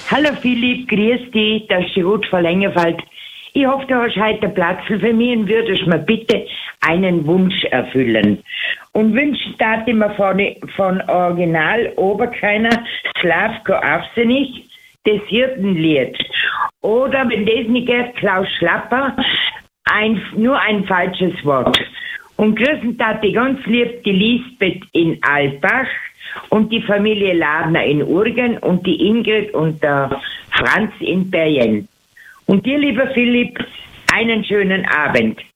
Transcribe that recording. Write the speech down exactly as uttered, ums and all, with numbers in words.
Hallo Philipp, grüß dich, das ist die Ruth von Längerwald. Ich hoffe, du hast heute Platz für mich und würdest mir bitte einen Wunsch erfüllen. Und wünschen darf ich mir von, von Original Oberkeiner Slavko Avsenik das Hirtenlied. Oder, wenn das nicht geht, Klaus Schlapper, ein, nur ein falsches Wort. Und grüßen darf ich ganz lieb die Lisbeth in Albach und die Familie Ladner in Urgen und die Ingrid und der Franz in Bergen. Und dir, lieber Philipp, einen schönen Abend.